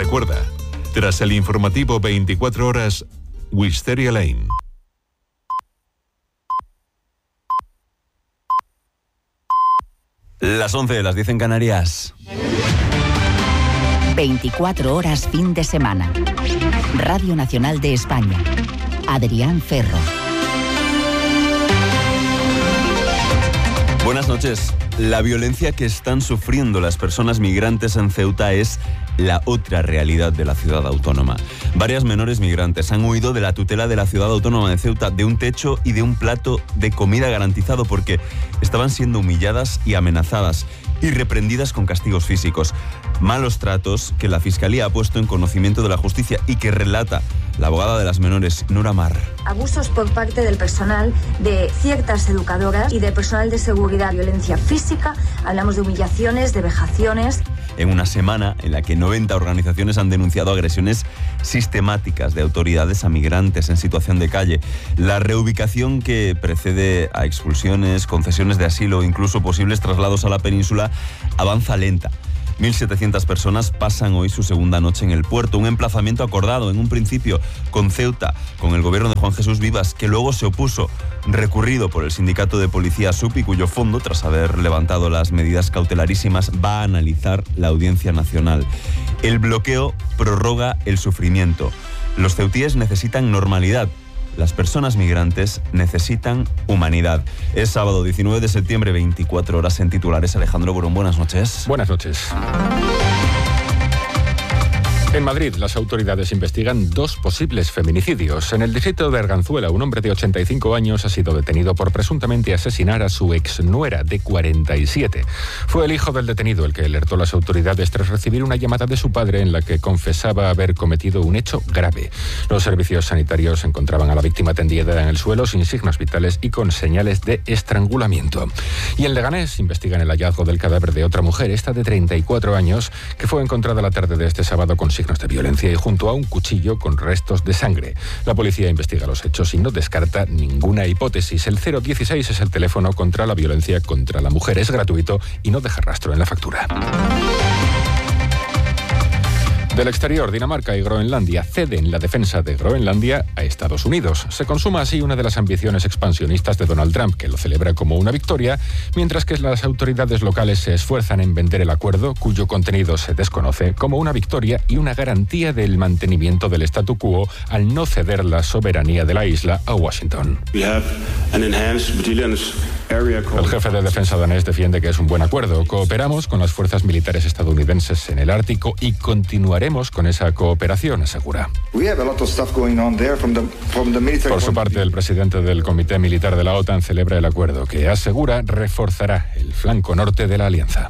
Recuerda, tras el informativo 24 horas, Wisteria Lane. Las 11, las 10 en Canarias. 24 horas fin de semana. Radio Nacional de España. Adrián Ferro. Buenas noches. La violencia que están sufriendo las personas migrantes en Ceuta es la otra realidad de la ciudad autónoma. Varias menores migrantes han huido de la tutela de la ciudad autónoma de Ceuta, de un techo y de un plato de comida garantizado, porque estaban siendo humilladas y amenazadas y reprendidas con castigos físicos. Malos tratos que la Fiscalía ha puesto en conocimiento de la justicia y que relata la abogada de las menores, Nura Mar. Abusos por parte del personal, de ciertas educadoras y de personal de seguridad, violencia física, hablamos de humillaciones, de vejaciones. En una semana en la que 90 organizaciones han denunciado agresiones sistemáticas de autoridades a migrantes en situación de calle. La reubicación que precede a expulsiones, concesiones de asilo o incluso posibles traslados a la península avanza lenta. 1.700 personas pasan hoy su segunda noche en el puerto, un emplazamiento acordado en un principio con Ceuta, con el gobierno de Juan Jesús Vivas, que luego se opuso, recurrido por el sindicato de policía SUP, y cuyo fondo, tras haber levantado las medidas cautelarísimas, va a analizar la Audiencia Nacional. El bloqueo prorroga el sufrimiento. Los ceutíes necesitan normalidad. Las personas migrantes necesitan humanidad. Es sábado 19 de septiembre, 24 horas en titulares. Alejandro Burón, buenas noches. Buenas noches. En Madrid, las autoridades investigan 2 posibles feminicidios. En el distrito de Arganzuela, un hombre de 85 años ha sido detenido por presuntamente asesinar a su exnuera de 47. Fue el hijo del detenido el que alertó a las autoridades tras recibir una llamada de su padre en la que confesaba haber cometido un hecho grave. Los servicios sanitarios encontraban a la víctima tendida en el suelo sin signos vitales y con señales de estrangulamiento. Y en Leganés investigan el hallazgo del cadáver de otra mujer, esta de 34 años, que fue encontrada la tarde de este sábado con signos de violencia y junto a un cuchillo con restos de sangre. La policía investiga los hechos y no descarta ninguna hipótesis. El 016 es el teléfono contra la violencia contra la mujer. Es gratuito y no deja rastro en la factura. Del exterior, Dinamarca y Groenlandia ceden la defensa de Groenlandia a Estados Unidos. Se consuma así una de las ambiciones expansionistas de Donald Trump, que lo celebra como una victoria, mientras que las autoridades locales se esfuerzan en vender el acuerdo, cuyo contenido se desconoce, como una victoria y una garantía del mantenimiento del statu quo al no ceder la soberanía de la isla a Washington. El jefe de defensa danés defiende que es un buen acuerdo. Cooperamos con las fuerzas militares estadounidenses en el Ártico y continuaremos con esa cooperación, asegura. Por su parte, el presidente del Comité Militar de la OTAN celebra el acuerdo, que asegura reforzará el flanco norte de la alianza.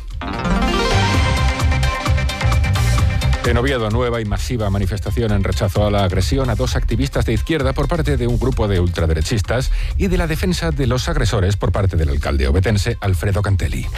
En Oviedo, nueva y masiva manifestación en rechazo a la agresión a 2 activistas de izquierda por parte de un grupo de ultraderechistas y de la defensa de los agresores por parte del alcalde ovetense Alfredo Cantelli.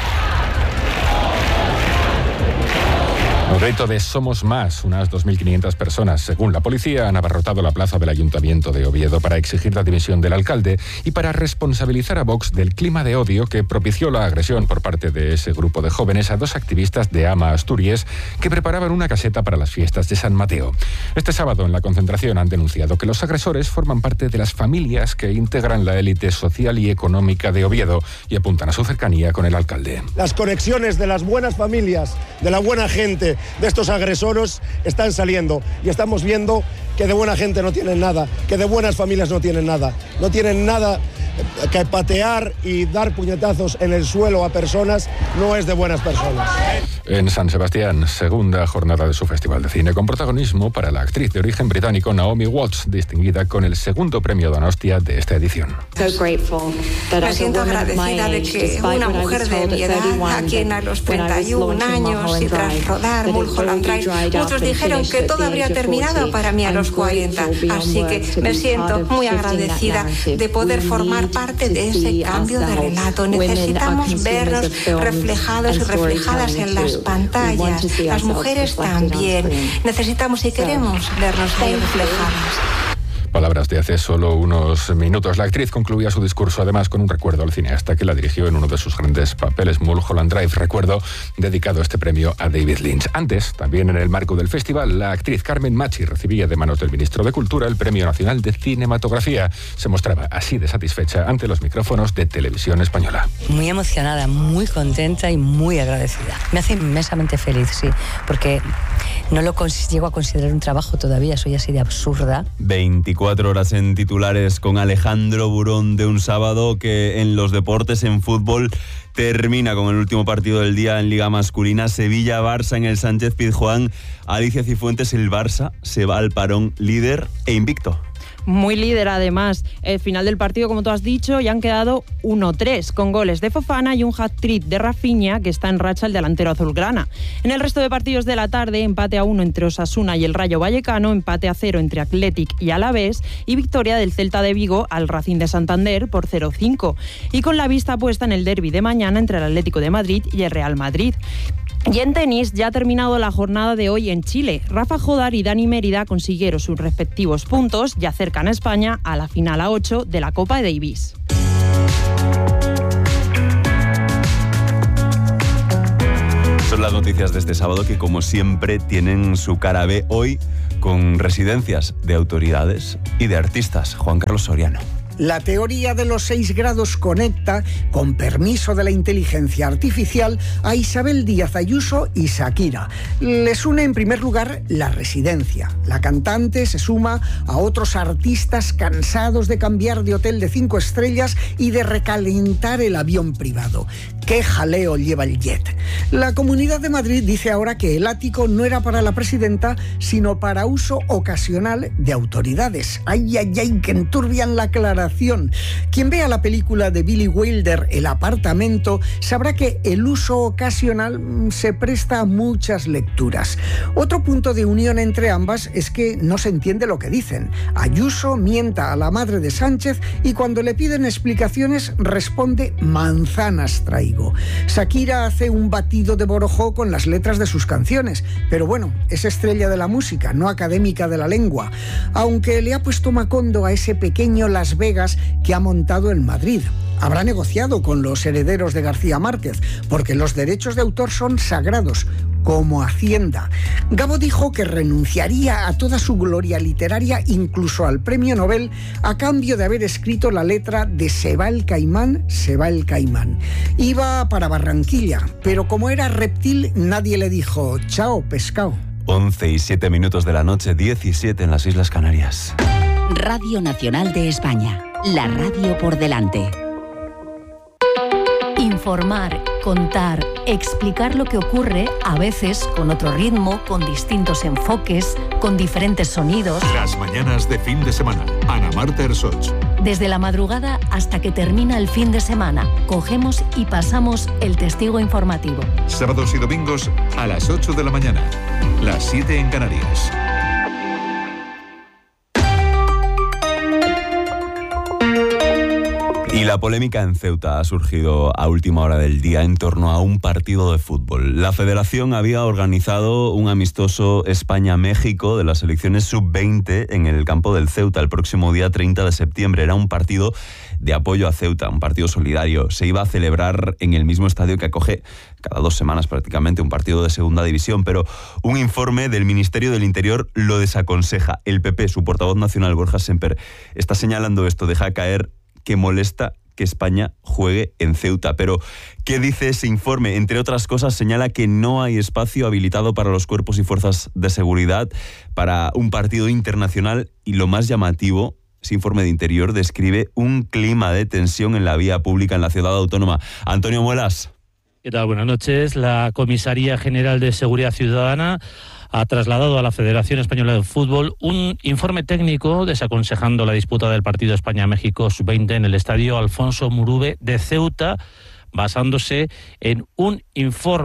El grito de Somos Más, unas 2.500 personas, según la policía, han abarrotado la plaza del Ayuntamiento de Oviedo para exigir la dimisión del alcalde y para responsabilizar a Vox del clima de odio que propició la agresión por parte de ese grupo de jóvenes a 2 activistas de Ama Asturias que preparaban una caseta para las fiestas de San Mateo. Este sábado en la concentración han denunciado que los agresores forman parte de las familias que integran la élite social y económica de Oviedo y apuntan a su cercanía con el alcalde. Las conexiones de las buenas familias, de la buena gente, de estos agresores están saliendo y estamos viendo que de buena gente no tienen nada, que de buenas familias no tienen nada que patear y dar puñetazos en el suelo a personas no es de buenas personas. En San Sebastián, segunda jornada de su Festival de Cine, con protagonismo para la actriz de origen británico Naomi Watts, distinguida con el segundo premio Donostia de esta edición. Me siento agradecida de que una mujer de mi edad, a quien a los 31 años y tras rodar Mulholland Drive, muchos dijeron que todo habría terminado para mí a los 40. Así que me siento muy agradecida de poder formar parte de ese cambio de relato. Necesitamos vernos reflejados y reflejadas en las pantallas. Las mujeres también. Necesitamos y queremos vernos ahí reflejadas. Palabras de hace solo unos minutos. La actriz concluía su discurso además con un recuerdo al cineasta que la dirigió en uno de sus grandes papeles, Mulholland Drive. Recuerdo dedicado este premio a David Lynch. Antes, también en el marco del festival, la actriz Carmen Machi recibía de manos del ministro de Cultura el Premio Nacional de Cinematografía. Se mostraba así de satisfecha ante los micrófonos de Televisión Española. Muy emocionada, muy contenta y muy agradecida. Me hace inmensamente feliz, sí, porque no lo llego a considerar un trabajo todavía, soy así de absurda. 24 horas en titulares con Alejandro Burón de un sábado que en los deportes, en fútbol, termina con el último partido del día en Liga Masculina. Sevilla-Barça en el Sánchez-Pizjuán. Alicia Cifuentes, el Barça se va al parón líder e invicto. Muy líder, además. El final del partido, como tú has dicho, ya han quedado 1-3, con goles de Fofana y un hat-trick de Rafinha, que está en racha el delantero azulgrana. En el resto de partidos de la tarde, empate a 1 entre Osasuna y el Rayo Vallecano, empate a 0 entre Athletic y Alavés y victoria del Celta de Vigo al Racing de Santander por 0-5. Y con la vista puesta en el derbi de mañana entre el Atlético de Madrid y el Real Madrid. Y en tenis ya ha terminado la jornada de hoy en Chile. Rafa Jodar y Dani Mérida consiguieron sus respectivos puntos y acercan a España a la final a 8 de la Copa Davis. Son las noticias de este sábado que, como siempre, tienen su cara B hoy con residencias de autoridades y de artistas. Juan Carlos Soriano. La teoría de los 6 grados conecta, con permiso de la inteligencia artificial, a Isabel Díaz Ayuso y Shakira. Les une en primer lugar la residencia. La cantante se suma a otros artistas cansados de cambiar de hotel de 5 estrellas y de recalentar el avión privado. ¡Qué jaleo lleva el jet! La Comunidad de Madrid dice ahora que el ático no era para la presidenta, sino para uso ocasional de autoridades. ¡Ay, ay, ay! ¡Que enturbian la aclaración! Quien vea la película de Billy Wilder, El apartamento, sabrá que el uso ocasional se presta a muchas lecturas. Otro punto de unión entre ambas es que no se entiende lo que dicen. Ayuso mienta a la madre de Sánchez y cuando le piden explicaciones responde manzanas traigo. Shakira hace un batido de borojó con las letras de sus canciones, pero bueno, es estrella de la música, no académica de la lengua, aunque le ha puesto Macondo a ese pequeño Las Vegas que ha montado en Madrid. Habrá negociado con los herederos de García Márquez, porque los derechos de autor son sagrados, como Hacienda. Gabo dijo que renunciaría a toda su gloria literaria, incluso al premio Nobel, a cambio de haber escrito la letra de Se va el caimán, se va el caimán. Iba para Barranquilla, pero como era reptil, nadie le dijo chao, pescado. 11:07 de la noche, 17 en las Islas Canarias. Radio Nacional de España, la radio por delante. Informar, contar, explicar lo que ocurre, a veces con otro ritmo, con distintos enfoques, con diferentes sonidos. Las mañanas de fin de semana. Ana Marta Ersoch. Desde la madrugada hasta que termina el fin de semana, cogemos y pasamos el testigo informativo. Sábados y domingos a las 8 de la mañana. Las 7 en Canarias. Y la polémica en Ceuta ha surgido a última hora del día en torno a un partido de fútbol. La Federación había organizado un amistoso España-México de las selecciones sub-20 en el campo del Ceuta el próximo día 30 de septiembre. Era un partido de apoyo a Ceuta, un partido solidario. Se iba a celebrar en el mismo estadio que acoge cada 2 semanas prácticamente un partido de segunda división, pero un informe del Ministerio del Interior lo desaconseja. El PP, su portavoz nacional, Borja Semper, está señalando esto, deja caer que molesta que España juegue en Ceuta. Pero, ¿qué dice ese informe? Entre otras cosas, señala que no hay espacio habilitado para los cuerpos y fuerzas de seguridad para un partido internacional y, lo más llamativo, ese informe de Interior describe un clima de tensión en la vía pública en la ciudad autónoma. Antonio Muelas. ¿Qué tal? Buenas noches. La Comisaría General de Seguridad Ciudadana ha trasladado a la Federación Española de Fútbol un informe técnico desaconsejando la disputa del partido España-México sub-20 en el estadio Alfonso Murube de Ceuta, basándose en un informe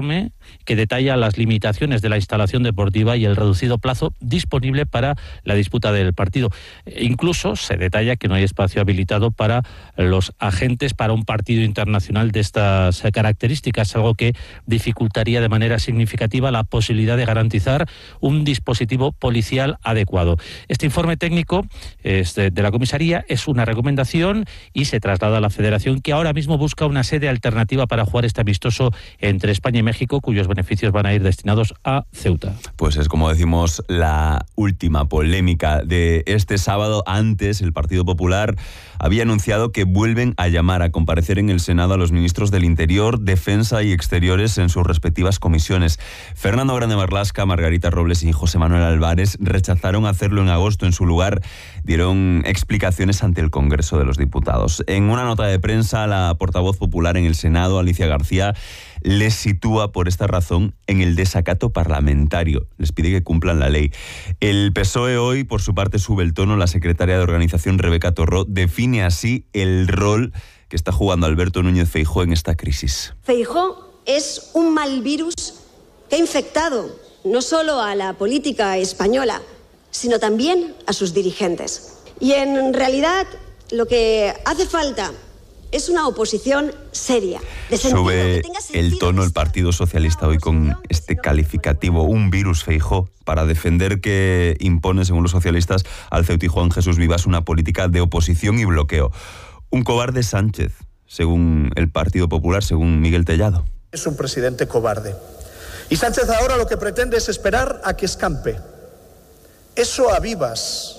que detalla las limitaciones de la instalación deportiva y el reducido plazo disponible para la disputa del partido. Incluso se detalla que no hay espacio habilitado para los agentes para un partido internacional de estas características, algo que dificultaría de manera significativa la posibilidad de garantizar un dispositivo policial adecuado. Este informe técnico de la comisaría es una recomendación y se traslada a la Federación, que ahora mismo busca una sede alternativa para jugar este amistoso entre España y México, cuyos beneficios van a ir destinados a Ceuta. Pues es, como decimos, la última polémica de este sábado. Antes, el Partido Popular había anunciado que vuelven a llamar a comparecer en el Senado a los ministros del Interior, Defensa y Exteriores en sus respectivas comisiones. Fernando Grande Marlaska, Margarita Robles y José Manuel Álvarez rechazaron hacerlo en agosto. En su lugar, dieron explicaciones ante el Congreso de los Diputados. En una nota de prensa, la portavoz popular en el Senado, Alicia García, les sitúa por esta razón en el desacato parlamentario. Les pide que cumplan la ley. El PSOE hoy, por su parte, sube el tono. La secretaria de Organización, Rebeca Torró, define así el rol que está jugando Alberto Núñez Feijóo en esta crisis. Feijóo es un mal virus que ha infectado no solo a la política española, sino también a sus dirigentes. Y en realidad lo que hace falta es una oposición seria. Sube el tono el Partido Socialista hoy con este calificativo, un virus Feijóo, para defender que impone, según los socialistas, al Ceuta y Juan Jesús Vivas una política de oposición y bloqueo. Un cobarde Sánchez, según el Partido Popular, según Miguel Tellado. Es un presidente cobarde. Y Sánchez ahora lo que pretende es esperar a que escampe. Eso a Vivas,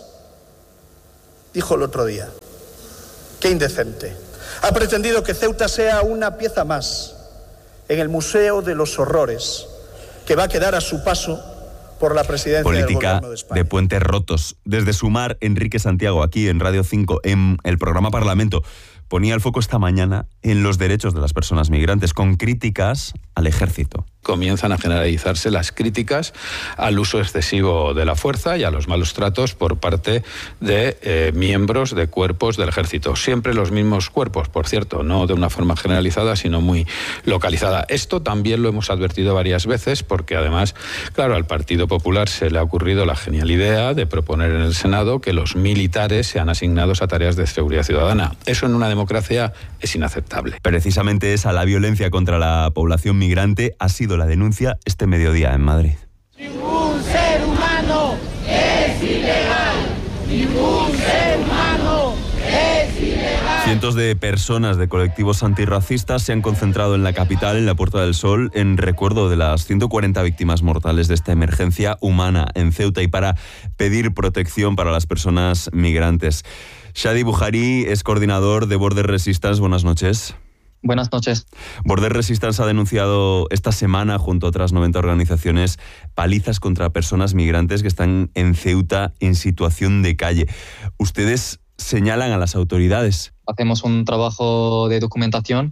dijo el otro día. Qué indecente. Ha pretendido que Ceuta sea una pieza más en el Museo de los Horrores, que va a quedar a su paso por la presidencia del Gobierno de España. Política de puentes rotos. Desde Sumar, Enrique Santiago, aquí en Radio 5, en el programa Parlamento, ponía el foco esta mañana en los derechos de las personas migrantes, con críticas al ejército. Comienzan a generalizarse las críticas al uso excesivo de la fuerza y a los malos tratos por parte de miembros de cuerpos del ejército. Siempre los mismos cuerpos, por cierto, no de una forma generalizada, sino muy localizada. Esto también lo hemos advertido varias veces porque además, claro, al Partido Popular se le ha ocurrido la genial idea de proponer en el Senado que los militares sean asignados a tareas de seguridad ciudadana. Eso en una democracia es inaceptable. Precisamente esa, la violencia contra la población migrante, ha sido la denuncia este mediodía en Madrid. Ningún ser humano es ilegal. Ningún ser humano es ilegal. Cientos de personas de colectivos antirracistas se han concentrado en la capital, en la Puerta del Sol, en recuerdo de las 140 víctimas mortales de esta emergencia humana en Ceuta y para pedir protección para las personas migrantes. Shadi Buhari es coordinador de Border Resistance. Buenas noches. Buenas noches. Border Resistance ha denunciado esta semana, junto a otras 90 organizaciones, palizas contra personas migrantes que están en Ceuta en situación de calle. Ustedes señalan a las autoridades. Hacemos un trabajo de documentación,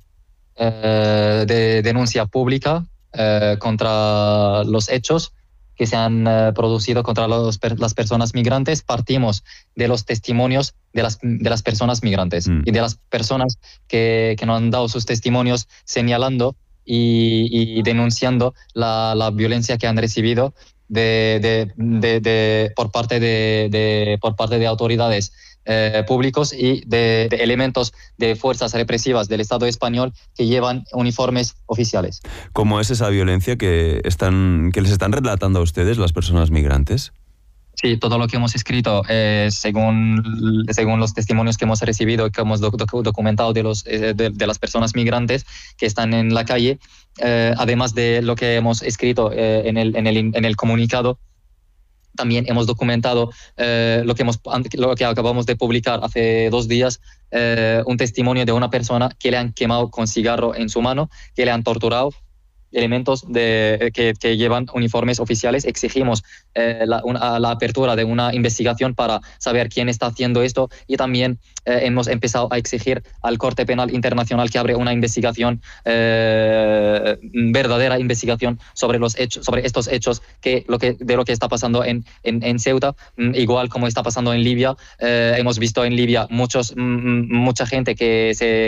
de denuncia pública contra los hechos que se han producido contra las personas migrantes. Partimos de los testimonios de las personas migrantes y de las personas que nos han dado sus testimonios señalando y denunciando la violencia que han recibido por parte de autoridades públicos y de elementos de fuerzas represivas del Estado español que llevan uniformes oficiales. ¿Cómo es esa violencia que les están relatando a ustedes las personas migrantes? Sí, todo lo que hemos escrito, según los testimonios que hemos recibido y que hemos documentado de las personas migrantes que están en la calle, además de lo que hemos escrito en el comunicado, también hemos documentado lo que acabamos de publicar hace 2 días, un testimonio de una persona que le han quemado con cigarro en su mano, que le han torturado, elementos que llevan uniformes oficiales. Exigimos la apertura de una investigación para saber quién está haciendo esto y también hemos empezado a exigir al Corte Penal Internacional que abra una investigación, verdadera investigación sobre estos hechos, de lo que está pasando en Ceuta, igual como está pasando en Libia. Hemos visto en Libia mucha gente que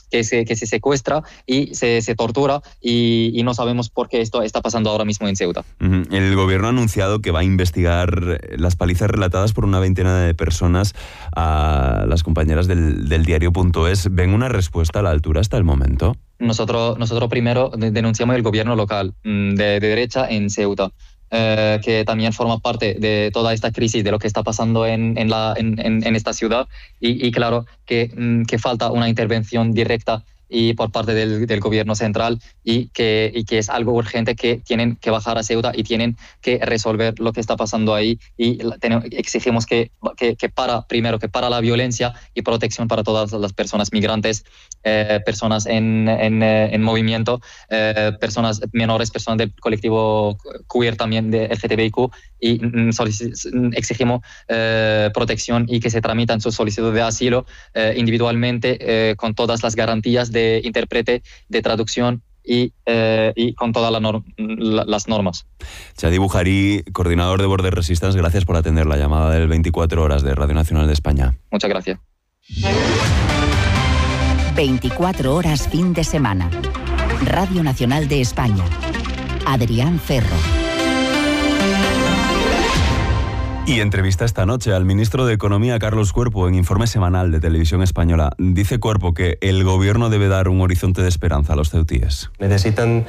que se secuestra y se tortura y no sabemos por qué esto está pasando ahora mismo en Ceuta. El gobierno ha anunciado que va a investigar las palizas relatadas por una veintena de personas a las compañeras del diario.es. ¿Ven una respuesta a la altura hasta el momento? Nosotros primero denunciamos el gobierno local de derecha en Ceuta, que también forma parte de toda esta crisis de lo que está pasando en esta ciudad y claro que falta una intervención directa y por parte del gobierno central y que es algo urgente, que tienen que bajar a Ceuta y tienen que resolver lo que está pasando ahí y exigimos que para la violencia y protección para todas las personas migrantes, personas en movimiento, personas menores, personas del colectivo queer también de LGTBIQ y exigimos protección y que se tramitan sus solicitudes de asilo individualmente con todas las garantías de intérprete, de traducción y con todas las normas. Chadi Bujarí, coordinador de Border Resistance, gracias por atender la llamada del 24 horas de Radio Nacional de España. Muchas gracias. 24 horas fin de semana. Radio Nacional de España. Adrián Ferro. Y entrevista esta noche al ministro de Economía, Carlos Cuerpo, en Informe Semanal de Televisión Española. Dice Cuerpo que el gobierno debe dar un horizonte de esperanza a los ceutíes. Necesitan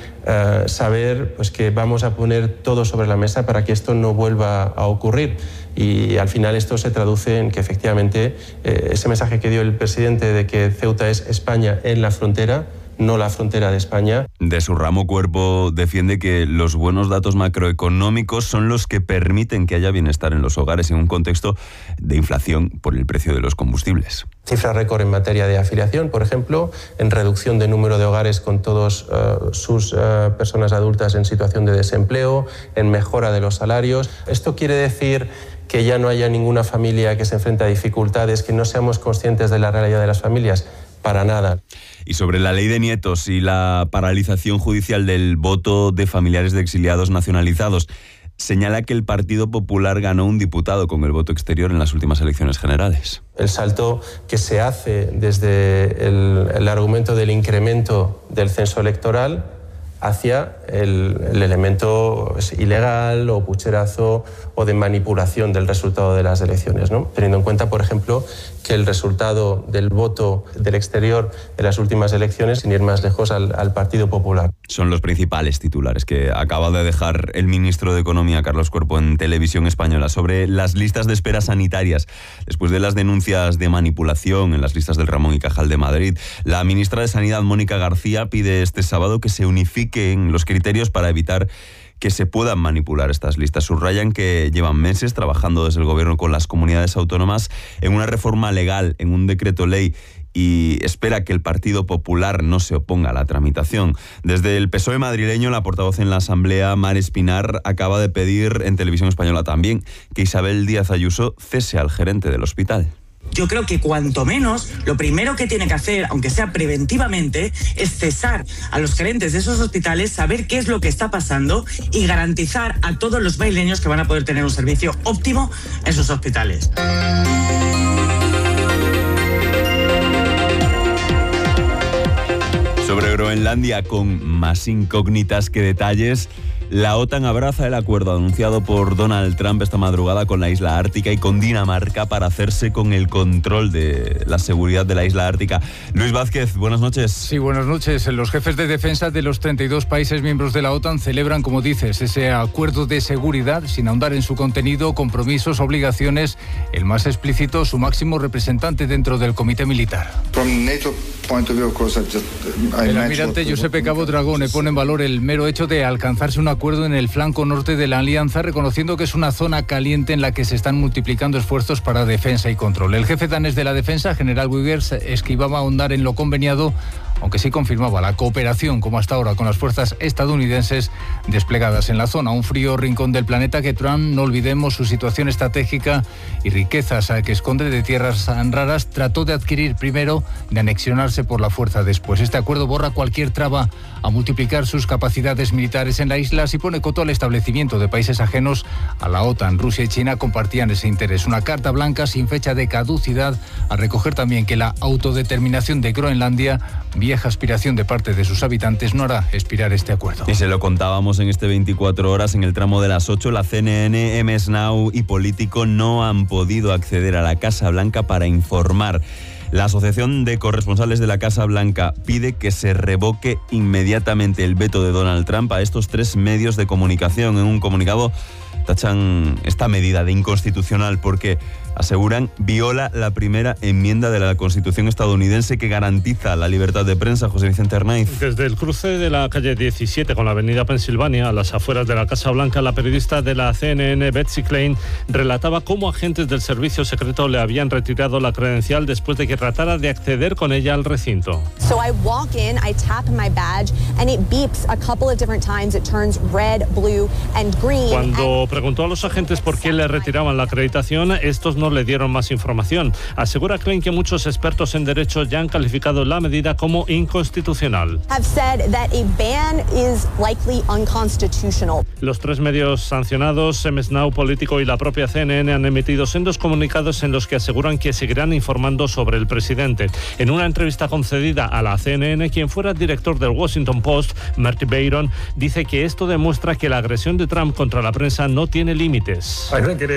saber pues, que vamos a poner todo sobre la mesa para que esto no vuelva a ocurrir. Y al final esto se traduce en que efectivamente ese mensaje que dio el presidente de que Ceuta es España en la frontera, no la frontera de España. De su ramo, Cuerpo defiende que los buenos datos macroeconómicos son los que permiten que haya bienestar en los hogares en un contexto de inflación por el precio de los combustibles. Cifra récord en materia de afiliación, por ejemplo, en reducción de número de hogares con todas sus personas adultas en situación de desempleo, en mejora de los salarios. Esto quiere decir que ya no haya ninguna familia que se enfrente a dificultades, que no seamos conscientes de la realidad de las familias. Para nada. Y sobre la ley de nietos y la paralización judicial del voto de familiares de exiliados nacionalizados, señala que el Partido Popular ganó un diputado con el voto exterior en las últimas elecciones generales. El salto que se hace desde el argumento del incremento del censo electoral hacia el elemento ilegal o pucherazo o de manipulación del resultado de las elecciones, ¿no? Teniendo en cuenta, por ejemplo, que el resultado del voto del exterior en las últimas elecciones, sin ir más lejos, al Partido Popular. Son los principales titulares que acaba de dejar el ministro de Economía, Carlos Cuerpo, en Televisión Española sobre las listas de espera sanitarias. Después de las denuncias de manipulación en las listas del Ramón y Cajal de Madrid, la ministra de Sanidad, Mónica García, pide este sábado que se unifiquen los criterios para evitar que se puedan manipular estas listas. Subrayan que llevan meses trabajando desde el gobierno con las comunidades autónomas en una reforma legal, en un decreto ley, y espera que el Partido Popular no se oponga a la tramitación. Desde el PSOE madrileño, la portavoz en la Asamblea, Mar Espinar, acaba de pedir en Televisión Española también que Isabel Díaz Ayuso cese al gerente del hospital. Yo creo que cuanto menos, lo primero que tiene que hacer, aunque sea preventivamente, es cesar a los gerentes de esos hospitales, saber qué es lo que está pasando y garantizar a todos los madrileños que van a poder tener un servicio óptimo en sus hospitales. Sobre Groenlandia, con más incógnitas que detalles, la OTAN abraza el acuerdo anunciado por Donald Trump esta madrugada con la isla ártica y con Dinamarca para hacerse con el control de la seguridad de la isla ártica. Luis Vázquez, buenas noches. Sí, buenas noches. Los jefes de defensa de los 32 países miembros de la OTAN celebran, como dices, ese acuerdo de seguridad sin ahondar en su contenido, compromisos, obligaciones. El más explícito, su máximo representante dentro del comité militar. El almirante Giuseppe Cabo Dragone pone en valor el mero hecho de alcanzarse un acuerdo en el flanco norte de la alianza, reconociendo que es una zona caliente en la que se están multiplicando esfuerzos para defensa y control. El jefe danés de la defensa, general Wyggers, esquivaba ahondar en lo conveniado aunque sí confirmaba la cooperación, como hasta ahora, con las fuerzas estadounidenses desplegadas en la zona. Un frío rincón del planeta que Trump, no olvidemos su situación estratégica y riquezas que esconde de tierras raras, trató de adquirir primero, de anexionarse por la fuerza después. Este acuerdo borra cualquier traba a multiplicar sus capacidades militares en la isla y pone coto al establecimiento de países ajenos a la OTAN. Rusia y China compartían ese interés. Una carta blanca sin fecha de caducidad, a recoger también que la autodeterminación de Groenlandia, vieja aspiración de parte de sus habitantes, no hará expirar este acuerdo. Y se lo contábamos en este 24 horas, en el tramo de las 8, la CNN, MS Now y Político no han podido acceder a la Casa Blanca para informar. La Asociación de Corresponsales de la Casa Blanca pide que se revoque inmediatamente el veto de Donald Trump a estos 3 medios de comunicación. En un comunicado tachan esta medida de inconstitucional porque, aseguran, viola la primera enmienda de la Constitución estadounidense que garantiza la libertad de prensa. José Vicente Arnaiz. Desde el cruce de la calle 17 con la avenida Pensilvania, a las afueras de la Casa Blanca, la periodista de la CNN, Betsy Klein, relataba cómo agentes del servicio secreto le habían retirado la credencial después de que tratara de acceder con ella al recinto. So I walk in, I tap my badge and it beeps a couple of different times. It turns red, blue and green. Cuando preguntó a los agentes por qué le retiraban la acreditación, estos no le dieron más información. Asegura Klein que muchos expertos en derecho ya han calificado la medida como inconstitucional. Los 3 medios sancionados, MS Now, Político y la propia CNN, han emitido sendos comunicados en los que aseguran que seguirán informando sobre el presidente. En una entrevista concedida a la CNN, quien fuera director del Washington Post, Marty Bayron, dice que esto demuestra que la agresión de Trump contra la prensa no tiene límites.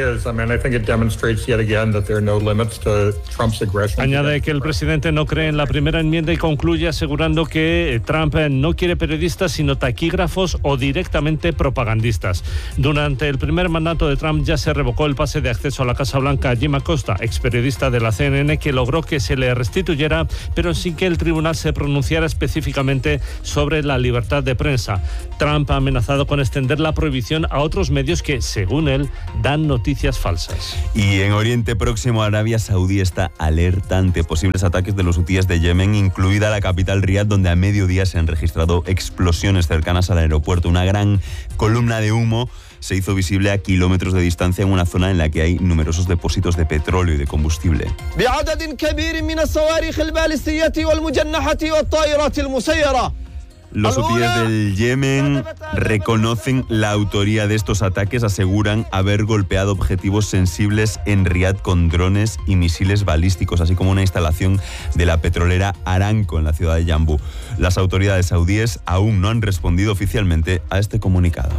Añade que el presidente no cree en la primera enmienda y concluye asegurando que Trump no quiere periodistas sino taquígrafos o directamente propagandistas. Durante el primer mandato de Trump ya se revocó el pase de acceso a la Casa Blanca a Jim Acosta, experiodista de la CNN, que logró que se le restituyera, pero sin que el tribunal se pronunciara específicamente sobre la libertad de prensa. Trump ha amenazado con extender la prohibición a otros medios que, según él, dan noticias falsas. Y en Oriente Próximo, Arabia Saudí está alerta ante posibles ataques de los hutíes de Yemen, incluida la capital Riad, donde a mediodía se han registrado explosiones cercanas al aeropuerto. Una gran columna de humo se hizo visible a kilómetros de distancia en una zona en la que hay numerosos depósitos de petróleo y de combustible. Los hutíes del Yemen reconocen la autoría de estos ataques, aseguran haber golpeado objetivos sensibles en Riad con drones y misiles balísticos, así como una instalación de la petrolera Aramco en la ciudad de Yambú. Las autoridades saudíes aún no han respondido oficialmente a este comunicado.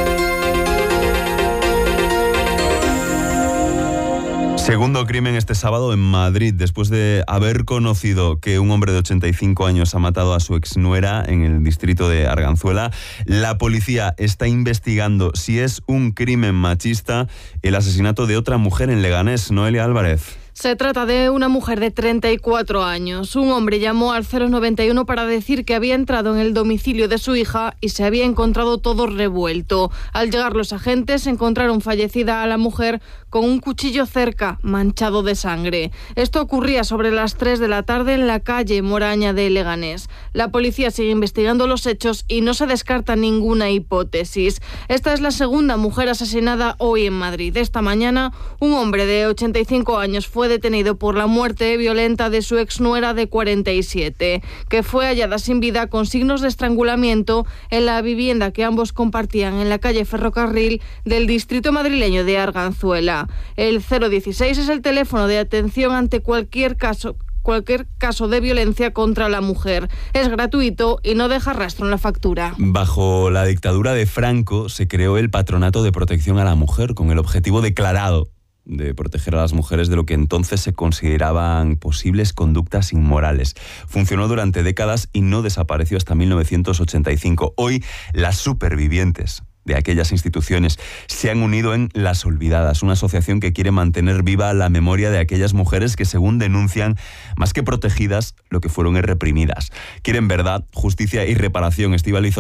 Segundo crimen este sábado en Madrid, después de haber conocido que un hombre de 85 años ha matado a su exnuera en el distrito de Arganzuela. La policía está investigando si es un crimen machista el asesinato de otra mujer en Leganés. Noelia Álvarez. Se trata de una mujer de 34 años. Un hombre llamó al 091 para decir que había entrado en el domicilio de su hija y se había encontrado todo revuelto. Al llegar los agentes encontraron fallecida a la mujer con un cuchillo cerca, manchado de sangre. Esto ocurría sobre las 3 de la tarde en la calle Moraña de Leganés. La policía sigue investigando los hechos y no se descarta ninguna hipótesis. Esta es la segunda mujer asesinada hoy en Madrid. Esta mañana, un hombre de 85 años fue detenido por la muerte violenta de su exnuera de 47, que fue hallada sin vida con signos de estrangulamiento en la vivienda que ambos compartían en la calle Ferrocarril del distrito madrileño de Arganzuela. El 016 es el teléfono de atención ante cualquier caso de violencia contra la mujer. Es gratuito y no deja rastro en la factura. Bajo la dictadura de Franco se creó el Patronato de Protección a la Mujer con el objetivo declarado de proteger a las mujeres de lo que entonces se consideraban posibles conductas inmorales. Funcionó durante décadas y no desapareció hasta 1985. Hoy, las supervivientes de aquellas instituciones se han unido en Las Olvidadas, una asociación que quiere mantener viva la memoria de aquellas mujeres que, según denuncian, más que protegidas, lo que fueron es reprimidas. Quieren verdad, justicia y reparación. Estíbaliz Oya.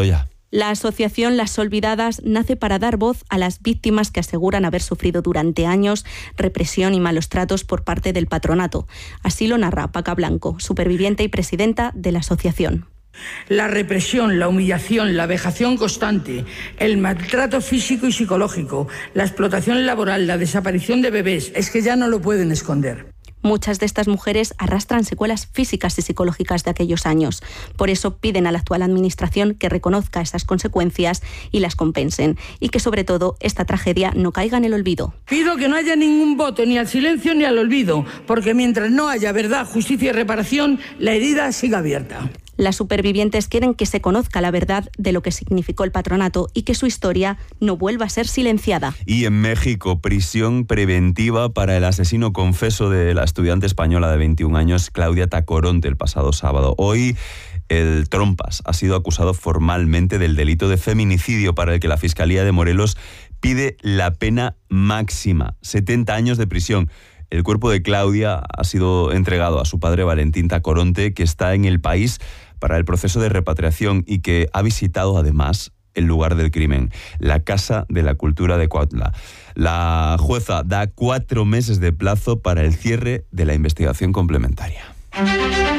La asociación Las Olvidadas nace para dar voz a las víctimas que aseguran haber sufrido durante años represión y malos tratos por parte del patronato. Así lo narra Paca Blanco, superviviente y presidenta de la asociación. La represión, la humillación, la vejación constante, el maltrato físico y psicológico, la explotación laboral, la desaparición de bebés, es que ya no lo pueden esconder. Muchas de estas mujeres arrastran secuelas físicas y psicológicas de aquellos años. Por eso piden a la actual administración que reconozca esas consecuencias y las compensen. Y que, sobre todo, esta tragedia no caiga en el olvido. Pido que no haya ningún voto ni al silencio ni al olvido, porque mientras no haya verdad, justicia y reparación, la herida sigue abierta. Las supervivientes quieren que se conozca la verdad de lo que significó el patronato y que su historia no vuelva a ser silenciada. Y en México, prisión preventiva para el asesino confeso de la estudiante española de 21 años, Claudia Tacoronte, el pasado sábado. Hoy, el Trompas ha sido acusado formalmente del delito de feminicidio, para el que la Fiscalía de Morelos pide la pena máxima, 70 años de prisión. El cuerpo de Claudia ha sido entregado a su padre Valentín Tacoronte, que está en el país para el proceso de repatriación y que ha visitado además el lugar del crimen, la Casa de la Cultura de Cuautla. La jueza da 4 meses de plazo para el cierre de la investigación complementaria.